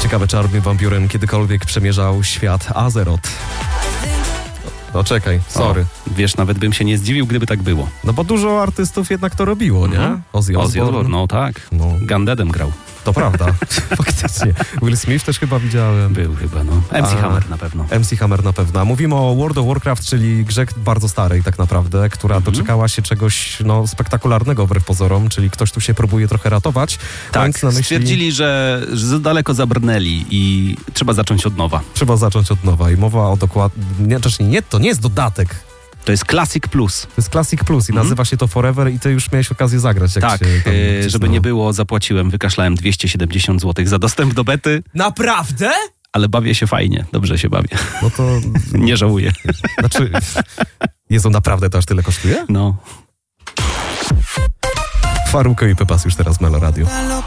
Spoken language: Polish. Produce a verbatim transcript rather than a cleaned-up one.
Ciekawe, czy Armin van Buuren kiedykolwiek przemierzał świat Azeroth. No czekaj, sorry. O, wiesz, nawet bym się nie zdziwił, gdyby tak było. No bo dużo artystów jednak to robiło, nie? Mhm. Ozzy Ozzy Osbourne. Osbourne, no tak. No. Gundeadem grał. To prawda, faktycznie. Will Smith też chyba widziałem. Był chyba, no. M C A, Hammer na pewno. M C Hammer na pewno. A mówimy o World of Warcraft, czyli grze bardzo starej tak naprawdę, która Mhm. doczekała się czegoś no, spektakularnego wbrew pozorom, czyli ktoś tu się próbuje trochę ratować. Tak, mając na myśli, stwierdzili, że, że za daleko zabrnęli i trzeba zacząć od nowa. trzeba zacząć od nowa i mowa o dokładnie... Znaczy nie, to nie jest dodatek. To jest Classic Plus. To jest Classic Plus i Mhm. nazywa się to Forever i ty już miałeś okazję zagrać. Jak Tak, się tam e, wcisnęło. żeby nie było, zapłaciłem, wykaszlałem dwieście siedemdziesiąt złotych za dostęp do bety, Naprawdę? ale bawię się fajnie, dobrze się bawię. No to... Nie żałuję. Znaczy... Jezu, naprawdę to aż tyle kosztuje? No. Farruko i Pepas już teraz w Melo Radio.